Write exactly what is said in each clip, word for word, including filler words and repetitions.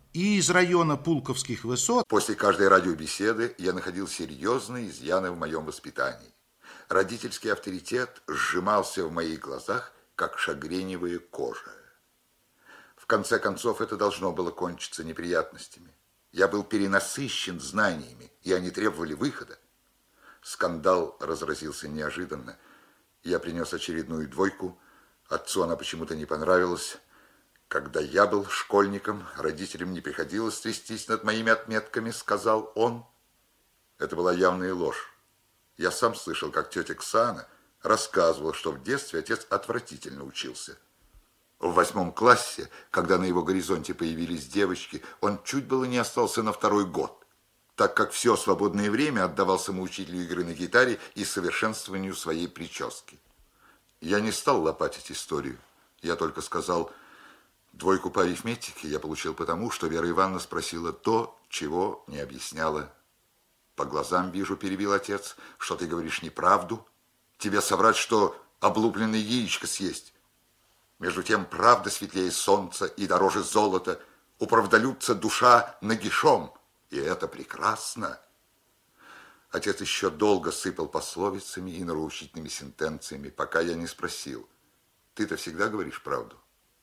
и из района Пулковских высот. После каждой радиобеседы я находил серьезные изъяны в моем воспитании. Родительский авторитет сжимался в моих глазах, как шагреневая кожа. В конце концов, это должно было кончиться неприятностями. Я был перенасыщен знаниями, и они требовали выхода. Скандал разразился неожиданно. Я принес очередную двойку. Отцу она почему-то не понравилась. Когда я был школьником, родителям не приходилось трястись над моими отметками, сказал он. Это была явная ложь. Я сам слышал, как тетя Ксана рассказывала, что в детстве отец отвратительно учился. В восьмом классе, когда на его горизонте появились девочки, он чуть было не остался на второй год, так как все свободное время отдавал самоучителю игры на гитаре и совершенствованию своей прически. Я не стал лопатить историю. Я только сказал, двойку по арифметике я получил потому, что Вера Ивановна спросила то, чего не объясняла. По глазам вижу, перебил отец, что ты говоришь неправду. Тебе соврать, что облупленное яичко съесть. Между тем, правда светлее солнца и дороже золота. У правдолюбца душа нагишом, и это прекрасно. Отец еще долго сыпал пословицами и нравоучительными сентенциями, пока я не спросил, ты-то всегда говоришь правду?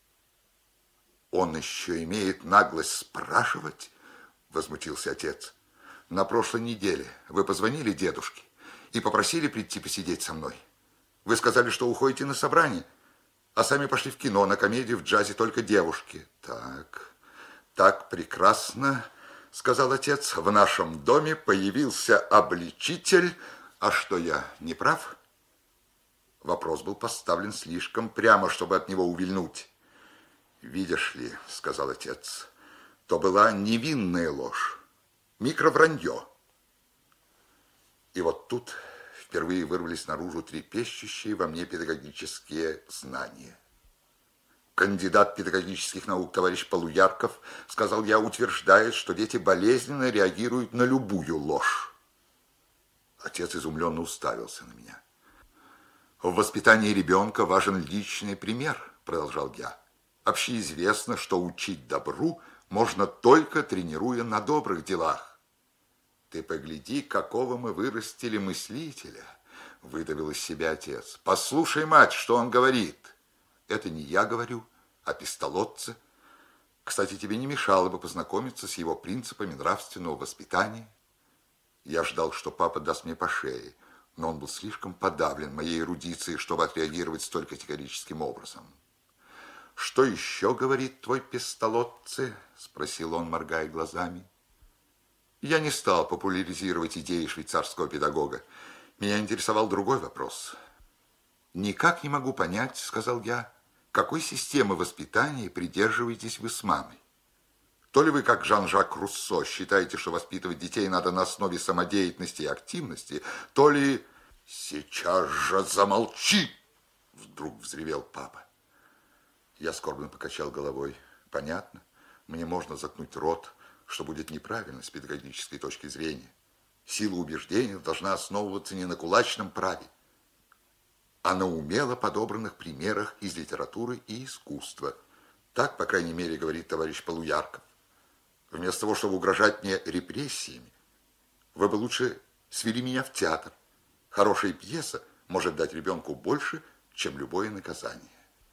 Он еще имеет наглость спрашивать? Возмутился отец. На прошлой неделе вы позвонили дедушке и попросили прийти посидеть со мной. Вы сказали, что уходите на собрание, а сами пошли в кино, на комедию, в джазе только девушки. Так, так прекрасно, сказал отец. В нашем доме появился обличитель. А что, я не прав? Вопрос был поставлен слишком прямо, чтобы от него увильнуть. Видишь ли, сказал отец, то была невинная ложь, микровранье. И вот тут впервые вырвались наружу трепещущие во мне педагогические знания. Кандидат педагогических наук товарищ Полуярков, сказал я, утверждает, что дети болезненно реагируют на любую ложь. Отец изумленно уставился на меня. В воспитании ребенка важен личный пример, продолжал я. Общеизвестно, что учить добру можно только тренируя на добрых делах. Ты погляди, какого мы вырастили мыслителя, выдавил из себя отец. Послушай, мать, что он говорит. Это не я говорю, а пистолотцы. Кстати, тебе не мешало бы познакомиться с его принципами нравственного воспитания. Я ждал, что папа даст мне по шее, но он был слишком подавлен моей эрудицией, чтобы отреагировать столь категорическим образом. «Что еще говорит твой пистолотцы?» – спросил он, моргая глазами. Я не стал популяризировать идеи швейцарского педагога. Меня интересовал другой вопрос. «Никак не могу понять, – сказал я, – какой системы воспитания придерживаетесь вы с мамой? То ли вы, как Жан-Жак Руссо, считаете, что воспитывать детей надо на основе самодеятельности и активности, то ли...» «Сейчас же замолчи!» – вдруг взревел папа. Я скорбно покачал головой. Понятно, мне можно заткнуть рот, что будет неправильно с педагогической точки зрения. Сила убеждения должна основываться не на кулачном праве, а на умело подобранных примерах из литературы и искусства. Так, по крайней мере, говорит товарищ Полуярков. Вместо того, чтобы угрожать мне репрессиями, вы бы лучше свели меня в театр. Хорошая пьеса может дать ребенку больше, чем любое наказание.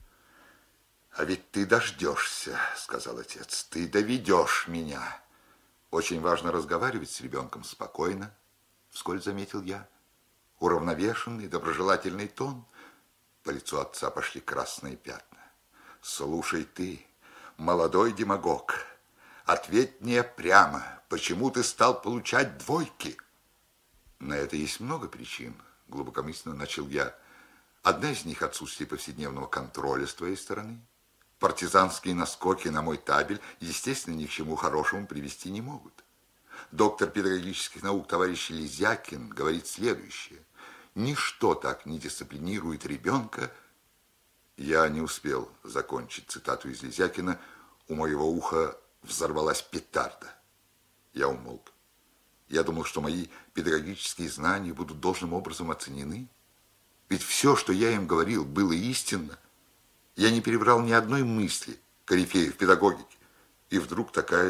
«А ведь ты дождешься, — сказал отец, — ты доведешь меня. Очень важно разговаривать с ребенком спокойно, — вскользь заметил я. Уравновешенный, доброжелательный тон». По лицу отца пошли красные пятна. «Слушай ты, молодой демагог, ответь мне прямо, почему ты стал получать двойки?» «На это есть много причин, — глубокомысленно начал я. Одна из них — отсутствие повседневного контроля с твоей стороны. Партизанские наскоки на мой табель, естественно, ни к чему хорошему привести не могут. Доктор педагогических наук товарищ Лизякин говорит следующее. Ничто так не дисциплинирует ребенка. Я не успел закончить цитату из Лизякина. У моего уха взорвалась петарда. Я умолк. Я думал, что мои педагогические знания будут должным образом оценены. Ведь все, что я им говорил, было истинно. Я не перебрал ни одной мысли корифея в педагогике. И вдруг такая